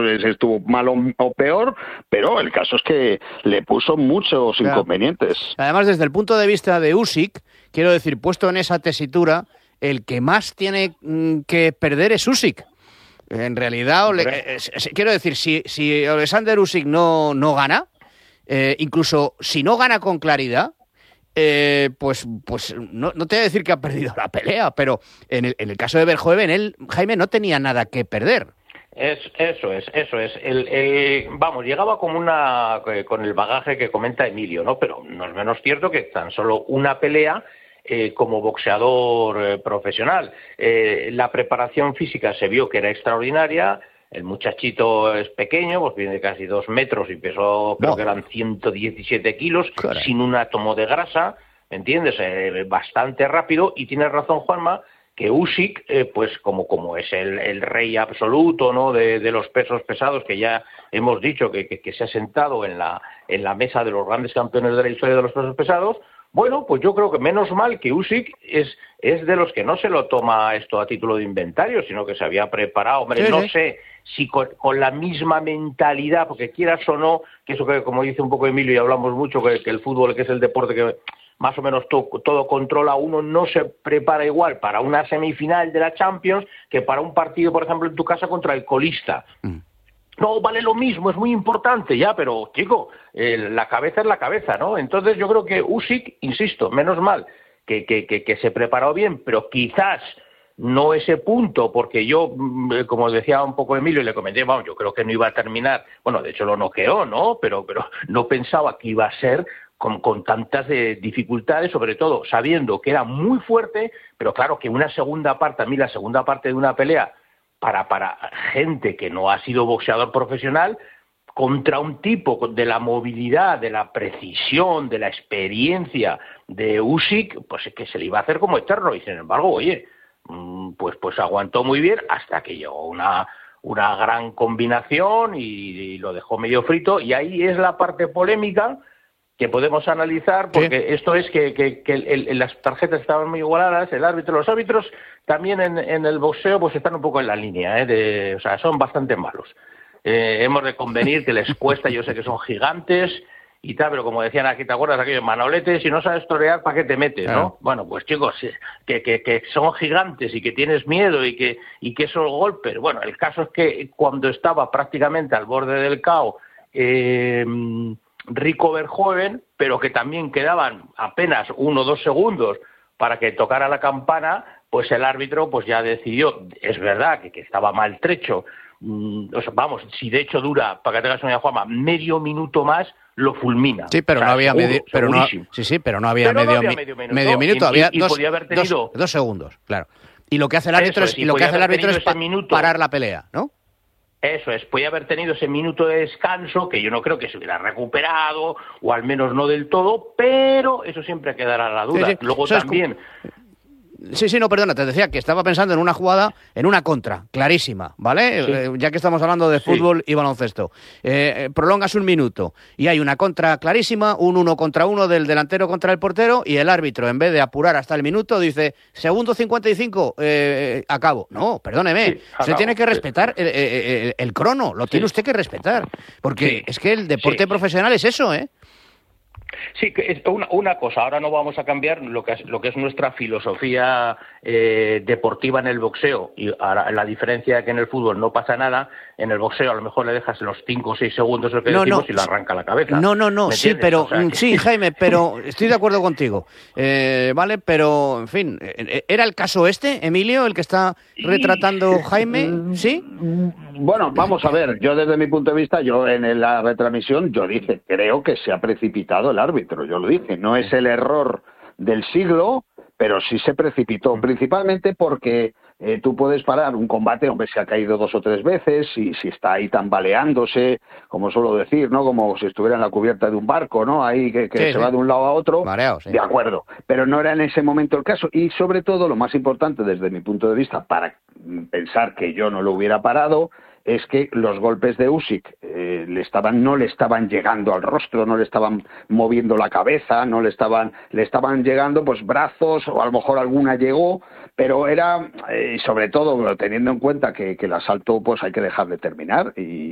sé si estuvo mal o peor, pero el caso es que le puso muchos inconvenientes. Además, desde el punto de vista de Usyk, quiero decir, puesto en esa tesitura, el que más tiene que perder es Usyk. En realidad, quiero decir, si Alexander Usyk no gana, incluso si no gana con claridad, pues no te voy a decir que ha perdido la pelea, pero en el caso de Verhoeven, él, Jaime, no tenía nada que perder. Eso es. Vamos, llegaba como con el bagaje que comenta Emilio, ¿no? Pero no es menos cierto que tan solo una pelea como boxeador profesional. La preparación física se vio que era extraordinaria. El muchachito es pequeño, pues tiene casi 2 metros y pesó, creo que eran 117 kilos, sin un átomo de grasa, ¿me entiendes? Bastante rápido, y tienes razón, Juanma, que Usyk, pues como es el rey absoluto, ¿no?, de los pesos pesados, que ya hemos dicho que se ha sentado en la mesa de los grandes campeones de la historia de los pesos pesados. Bueno, pues yo creo que menos mal que Usyk es de los que no se lo toma esto a título de inventario, sino que se había preparado. Hombre, no sé si con la misma mentalidad, porque quieras o no, que eso que, como dice un poco Emilio y hablamos mucho, que el fútbol, que es el deporte que más o menos todo controla, uno no se prepara igual para una semifinal de la Champions que para un partido, por ejemplo, en tu casa contra el colista. No, vale lo mismo, es muy importante ya, pero, chico, la cabeza es la cabeza, ¿no? Entonces yo creo que Usyk, insisto, menos mal que se preparó bien, pero quizás no ese punto, porque yo, como decía un poco Emilio, y le comenté, vamos, yo creo que no iba a terminar, bueno, de hecho lo noqueó, ¿no? Pero no pensaba que iba a ser con tantas dificultades, sobre todo sabiendo que era muy fuerte, pero claro que una segunda parte, a mí la segunda parte de una pelea, para gente que no ha sido boxeador profesional, contra un tipo de la movilidad, de la precisión, de la experiencia de Usyk, pues es que se le iba a hacer como eterno, y sin embargo, oye, pues aguantó muy bien hasta que llegó una gran combinación y lo dejó medio frito, y ahí es la parte polémica que podemos analizar, porque esto es que las tarjetas estaban muy igualadas, los árbitros también en el boxeo pues están un poco en la línea, o sea, son bastante malos. Hemos de convenir que les cuesta, yo sé que son gigantes y tal, pero como decían aquí, ¿te acuerdas aquellos Manolete? Si no sabes torear, ¿para qué te metes, no? Bueno, pues chicos, que son gigantes y que tienes miedo y que esos golpes, bueno, el caso es que cuando estaba prácticamente al borde del KO, Rico Verhoeven, pero que también quedaban apenas 1 o 2 segundos para que tocara la campana, pues el árbitro pues ya decidió, es verdad que estaba maltrecho, o sea, vamos, si de hecho dura, para que te hagas una idea, Juanma, medio minuto más, lo fulmina. Sí, pero no había medio minuto, había podía haber tenido 2 segundos, claro. Y lo que hace el árbitro es parar la pelea, ¿no? Eso es, podía haber tenido ese minuto de descanso, que yo no creo que se hubiera recuperado, o al menos no del todo, pero eso siempre quedará la duda. Sí. Luego también... Sí, no, perdona, te decía que estaba pensando en una jugada, en una contra, clarísima, ¿vale? Sí. Ya que estamos hablando de fútbol y baloncesto. Prolongas 1 minuto y hay una contra clarísima, un 1 contra 1 del delantero contra el portero, y el árbitro, en vez de apurar hasta el minuto, dice, segundo 55, acabo. No, perdóneme, usted tiene que respetar el crono, lo tiene usted que respetar, porque es que el deporte profesional es eso, ¿eh? Sí, que es una cosa, ahora no vamos a cambiar lo que es nuestra filosofía deportiva en el boxeo, y ahora la diferencia es que en el fútbol no pasa nada, en el boxeo a lo mejor le dejas los 5 o 6 segundos lo que decimos y le arranca la cabeza. No, sí, pero o sea, sí, Jaime, pero estoy de acuerdo contigo, vale, pero en fin, ¿era el caso Emilio, el que está retratando Jaime? ¿Sí? Bueno, vamos a ver, yo desde mi punto de vista, yo en la retransmisión, yo dije, creo que se ha precipitado el árbitro, yo lo dije, no es el error del siglo, pero sí se precipitó, principalmente porque tú puedes parar un combate, hombre, se ha caído 2 o 3 veces, y si está ahí tambaleándose, como suelo decir, ¿no? Como si estuviera en la cubierta de un barco, ¿no? Ahí que se va de un lado a otro, mareado, sí. De acuerdo, pero no era en ese momento el caso, y sobre todo lo más importante desde mi punto de vista, para pensar que yo no lo hubiera parado, es que los golpes de Usyk no le estaban llegando al rostro, no le estaban moviendo la cabeza, le estaban llegando pues brazos, o a lo mejor alguna llegó, pero era, sobre todo teniendo en cuenta que el asalto pues hay que dejar de terminar, y